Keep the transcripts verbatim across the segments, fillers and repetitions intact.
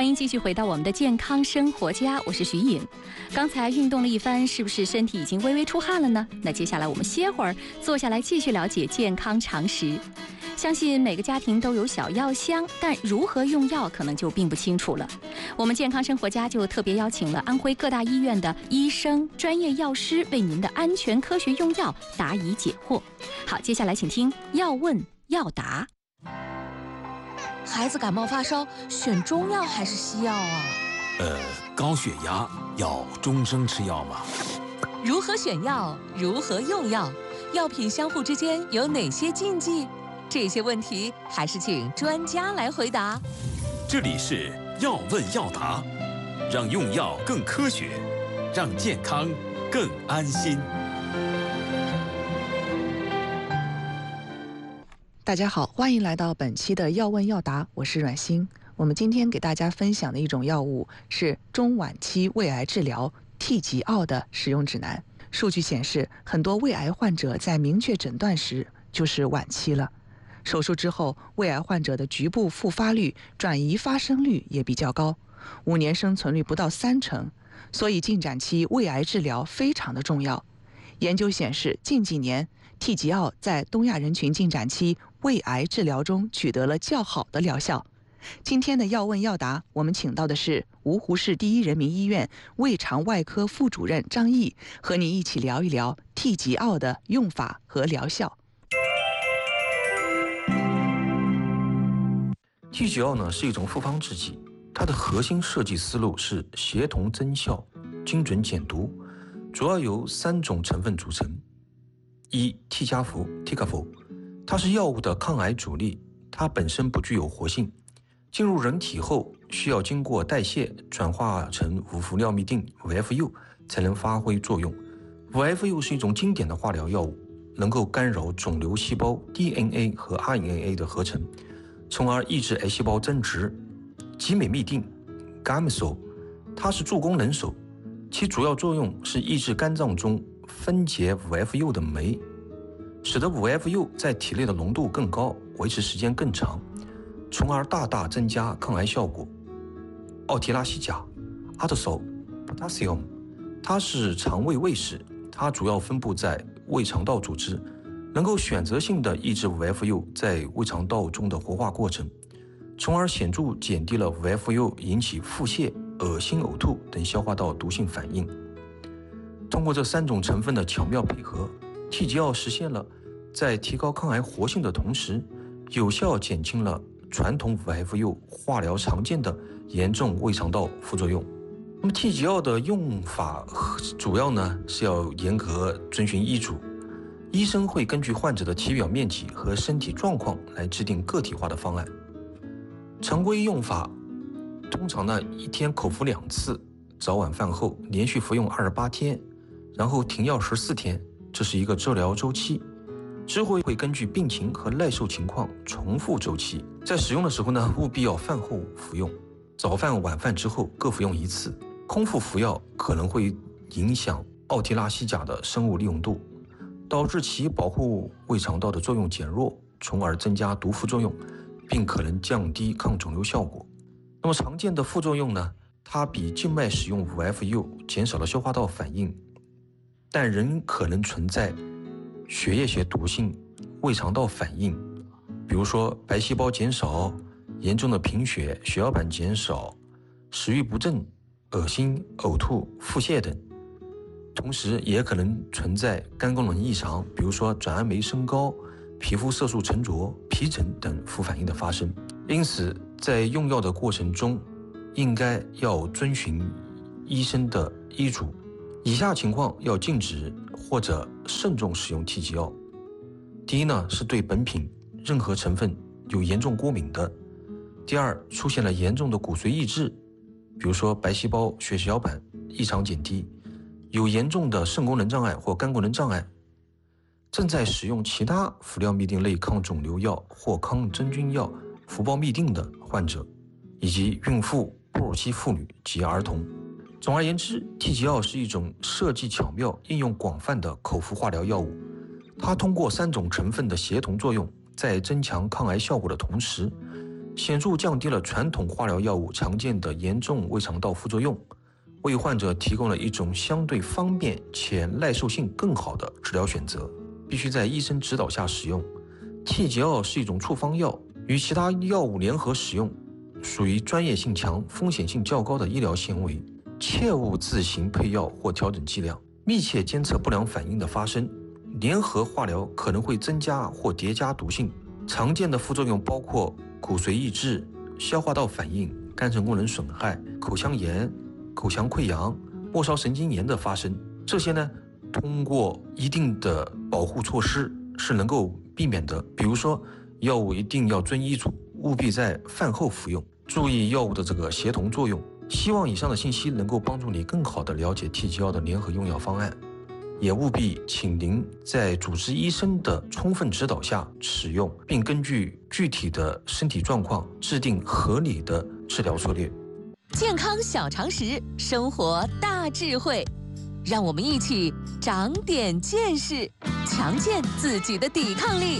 欢迎继续回到我们的健康生活家，我是徐颖。刚才运动了一番，是不是身体已经微微出汗了呢？那接下来我们歇会儿，坐下来继续了解健康常识。相信每个家庭都有小药箱，但如何用药可能就并不清楚了。我们健康生活家就特别邀请了安徽各大医院的医生、专业药师，为您的安全科学用药答疑解惑。好，接下来请听要问要答。 孩子感冒发烧，选中药还是西药啊？ 呃，高血压要终生吃药吗？ 如何选药？如何用药？药品相互之间有哪些禁忌？这些问题还是请专家来回答。 这里是要问要答，让用药更科学，让健康更安心。 大家好，欢迎来到本期的要问要答，我是阮欣。我们今天给大家分享的一种药物是中晚期胃癌治疗替吉奥的使用指南。数据显示，很多胃癌患者在明确诊断时就是晚期了。手术之后，胃癌患者的局部复发率、转移发生率也比较高，五年生存率不到三成，所以进展期胃癌治疗非常的重要。研究显示，近几年替吉奥在东亚人群进展期胃癌治疗中取得了较好的疗效。今天的要问要答，我们请到的是芜湖市第一人民医院胃肠外科副主任张毅，和你一起聊一聊替吉奥的用法和疗效。 替吉奥呢是一种复方制剂，它的核心设计思路是协同增效、精准减毒，主要由三种成分组成。一、替加福 Tikaful， 它是药物的抗癌主力，它本身不具有活性，进入人体后需要经过代谢转化成五氟廖嘧啶 五 F U 才能发挥作用。五 F U 是一种经典的化疗药物，能够干扰肿瘤细胞 D N A 和 R N A 的合成，从而抑制癌细胞增殖。吉美嘧啶 Gamsol， 它是助攻能手，其主要作用是抑制肝脏中分解 五 F U 的酶，使得 五 F U 在体内的浓度更高，维持时间更长，从而大大增加抗癌效果。奥提拉西甲 Atoso Potassium， 它是肠胃卫士，它主要分布在胃肠道组织，能够选择性的抑制 五 F U 在胃肠道中的活化过程，从而显著减低了 五 F U 引起腹泻、恶心、呕吐等消化道毒性反应。通过这三种成分的巧妙配合，替吉奥实现了在提高抗癌活性的同时，有效减轻了传统 五 F U 化疗常见的严重胃肠道副作用。那么替吉奥的用法主要呢是要严格遵循医嘱，医生会根据患者的体表面积和身体状况来制定个体化的方案。常规用法通常呢一天口服两次，早晚饭后连续服用二十八天，然后停药十四天，这是一个治疗周期。之后会根据病情和耐受情况重复周期。在使用的时候呢，务必要饭后服用，早饭晚饭之后各服用一次。空腹服药可能会影响奥提拉西甲的生物利用度，导致其保护胃肠道的作用减弱，从而增加毒副作用，并可能降低抗肿瘤效果。那么常见的副作用呢，它比静脉使用 五 F U 减少了消化道反应，但仍可能存在血液学毒性、胃肠道反应，比如说白细胞减少、严重的贫血、血小板减少、食欲不振、恶心、呕吐、腹泻等。同时也可能存在肝功能异常，比如说转氨酶升高、皮肤色素沉着、皮疹等副反应的发生。因此在用药的过程中应该要遵循医生的医嘱，以下情况要禁止或者慎重使用替吉奥。第一呢，是对本品任何成分有严重过敏的。第二，出现了严重的骨髓抑制，比如说白细胞、血小板异常减低，有严重的肾功能障碍或肝功能障碍，正在使用其他氟廖嘧啶类抗肿瘤药或抗真菌药氟胞嘧啶的患者，以及孕妇、哺乳期妇女及儿童。总而言之，替吉奥是一种设计巧妙、应用广泛的口服化疗药物。它通过三种成分的协同作用，在增强抗癌效果的同时， 显著降低了传统化疗药物常见的严重胃肠道副作用，为患者提供了一种相对方便且耐受性更好的治疗选择。必须在医生指导下使用。替吉奥是一种处方药，与其他药物联合使用，属于专业性强、风险性较高的医疗行为，切勿自行配药或调整剂量，密切监测不良反应的发生。联合化疗可能会增加或叠加毒性，常见的副作用包括骨髓抑制、消化道反应、肝肾功能损害、口腔炎、口腔溃疡、末梢神经炎的发生。这些呢，通过一定的保护措施是能够避免的。比如说，药物一定要遵医嘱，务必在饭后服用，注意药物的这个协同作用。希望以上的信息能够帮助你更好地了解替吉奥的联合用药方案，也务必请您在主治医生的充分指导下使用，并根据具体的身体状况制定合理的治疗策略。 健康小常识，生活大智慧，让我们一起长点见识，强健自己的抵抗力。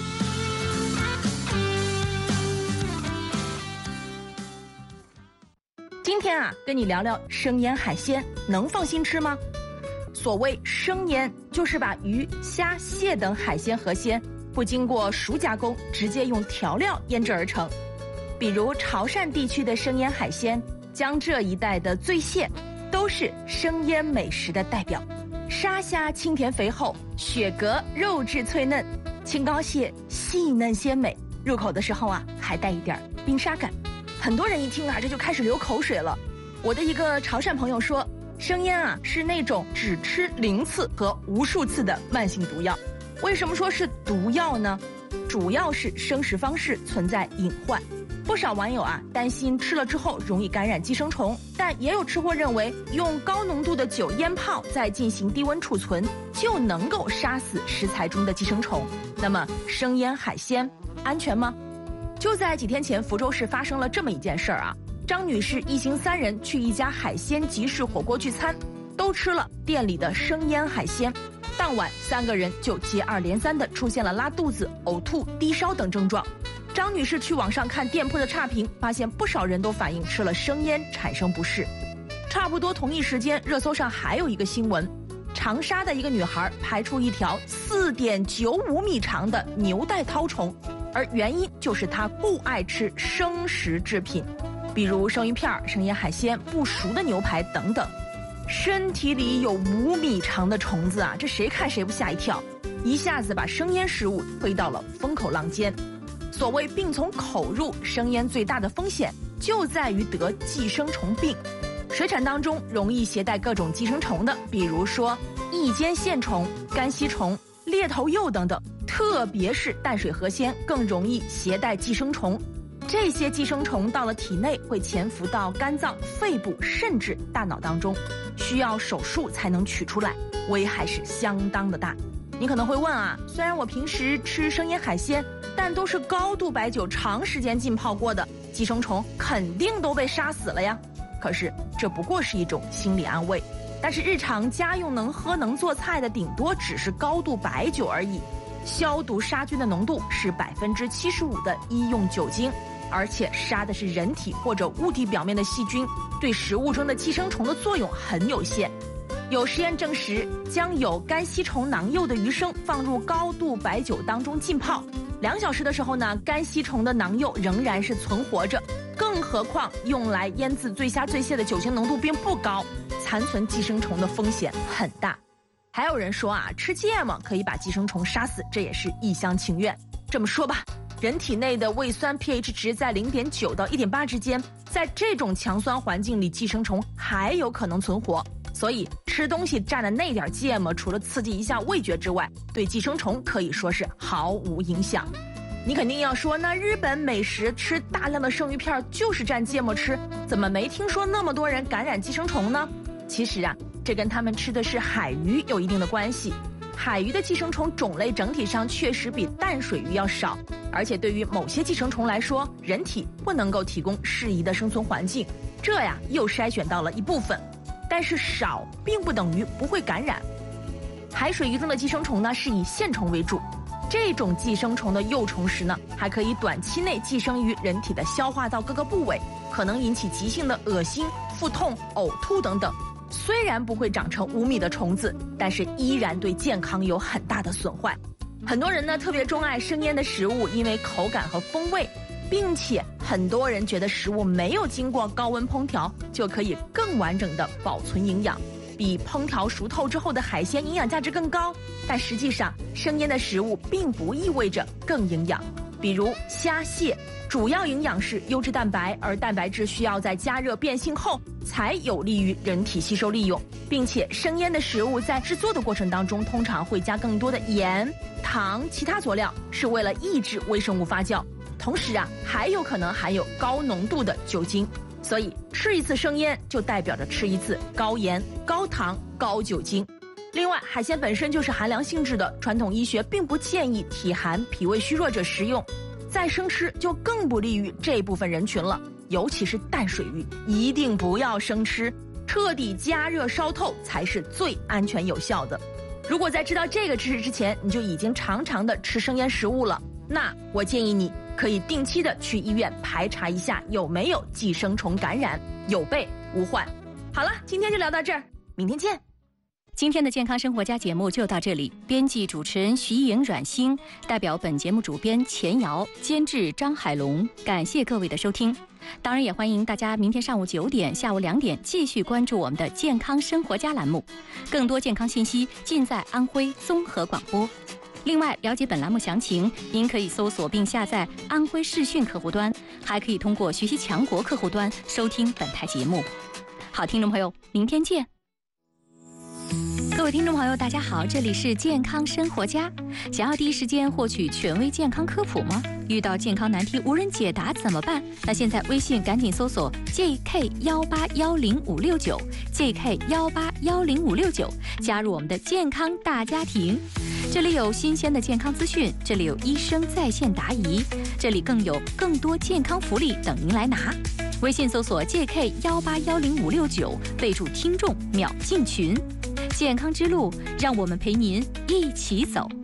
今天啊，跟你聊聊生腌海鲜，能放心吃吗？所谓生腌，就是把鱼、虾、蟹等海鲜河鲜不经过熟加工，直接用调料腌制而成。比如潮汕地区的生腌海鲜，江浙一带的醉蟹，都是生腌美食的代表。沙虾清甜肥厚，雪蛤肉质脆嫩，青膏蟹细嫩鲜美，入口的时候啊，还带一点冰沙感。很多人一听啊，这就开始流口水了。我的一个潮汕朋友说，生腌啊是那种只吃零次和无数次的慢性毒药。为什么说是毒药呢？主要是生食方式存在隐患。不少网友啊担心吃了之后容易感染寄生虫，但也有吃货认为用高浓度的酒腌泡再进行低温储存就能够杀死食材中的寄生虫。那么生腌海鲜安全吗？就在几天前，福州市发生了这么一件事儿啊，张女士一行三人去一家海鲜集市火锅聚餐，都吃了店里的生腌海鲜。当晚三个人就接二连三地出现了拉肚子、呕吐、低烧等症状。张女士去网上看店铺的差评，发现不少人都反映吃了生腌产生不适。差不多同一时间，热搜上还有一个新闻，长沙的一个女孩排出一条 四点九五米长的牛带绦虫，而原因就是她不爱吃生食制品，比如生鱼片、生腌海鲜、不熟的牛排等等。身体里有五米长的虫子啊，这谁看谁不吓一跳，一下子把生腌食物推到了风口浪尖。所谓病从口入，生腌最大的风险就在于得寄生虫病。水产当中容易携带各种寄生虫的，比如说异尖线虫、干吸虫、猎头鼬等等，特别是淡水河鲜更容易携带寄生虫。这些寄生虫到了体内会潜伏到肝脏、肺部甚至大脑当中，需要手术才能取出来，危害是相当的大。你可能会问啊，虽然我平时吃生腌海鲜，但都是高度白酒长时间浸泡过的，寄生虫肯定都被杀死了呀。可是这不过是一种心理安慰，但是日常家用能喝能做菜的顶多只是高度白酒而已，消毒杀菌的浓度是百分之七十五的医用酒精，而且杀的是人体或者物体表面的细菌，对食物中的寄生虫的作用很有限。有实验证实，将有干吸虫囊幼的鱼生放入高度白酒当中浸泡，两小时的时候呢，干吸虫的囊幼仍然是存活着。更何况用来腌制醉虾、醉蟹的酒精浓度并不高，残存寄生虫的风险很大。还有人说啊，吃芥末可以把寄生虫杀死，这也是一厢情愿。这么说吧，人体内的胃酸 pH 值在 零点九 到 一点八 之间，在这种强酸环境里，寄生虫还有可能存活。所以吃东西蘸的那点芥末，除了刺激一下味觉之外，对寄生虫可以说是毫无影响。你肯定要说，那日本美食吃大量的生鱼片就是蘸芥末吃，怎么没听说那么多人感染寄生虫呢？其实啊，这跟他们吃的是海鱼有一定的关系。海鱼的寄生虫种类整体上确实比淡水鱼要少，而且对于某些寄生虫来说，人体不能够提供适宜的生存环境，这呀又筛选到了一部分。但是少并不等于不会感染。海水鱼中的寄生虫呢是以线虫为主， 这种寄生虫的幼虫时呢，还可以短期内寄生于人体的消化道各个部位，可能引起急性的恶心、腹痛、呕吐等等。虽然不会长成无米的虫子，但是依然对健康有很大的损坏。很多人呢特别钟爱生腌的食物，因为口感和风味，并且很多人觉得食物没有经过高温烹调就可以更完整的保存营养，比烹调熟透之后的海鲜营养价值更高。但实际上，生腌的食物并不意味着更营养。比如虾蟹，主要营养是优质蛋白，而蛋白质需要在加热变性后才有利于人体吸收利用，并且生腌的食物在制作的过程当中通常会加更多的盐、糖、其他佐料，是为了抑制微生物发酵。同时啊，还有可能含有高浓度的酒精，所以吃一次生腌就代表着吃一次高盐、高糖、高酒精。另外，海鲜本身就是寒凉性质的，传统医学并不建议体寒、脾胃虚弱者食用，再生吃就更不利于这部分人群了。尤其是淡水鱼，一定不要生吃，彻底加热烧透才是最安全有效的。如果在知道这个知识之前，你就已经常常的吃生腌食物了，那我建议你可以定期的去医院排查一下有没有寄生虫感染，有备无患。好了，今天就聊到这儿，明天见。 今天的健康生活家节目就到这里，编辑主持人徐颖、阮星，代表本节目主编钱瑶，监制张海龙，感谢各位的收听。当然也欢迎大家明天上午九点、下午两点继续关注我们的健康生活家栏目，更多健康信息尽在安徽综合广播。另外，了解本栏目详情，您可以搜索并下载安徽视讯客户端，还可以通过学习强国客户端收听本台节目。好，听众朋友，明天见。各位听众朋友，大家好，这里是健康生活家。想要第一时间获取权威健康科普吗？遇到健康难题无人解答怎么办？那现在微信赶紧搜索 J K 一八一零五六九 J K 一八一零五六九，加入我们的健康大家庭。这里有新鲜的健康资讯，这里有医生在线答疑，这里更有更多健康福利等您来拿。微信搜索 J K 一八一零五六九，备注听众秒进群。健康之路，让我们陪您一起走。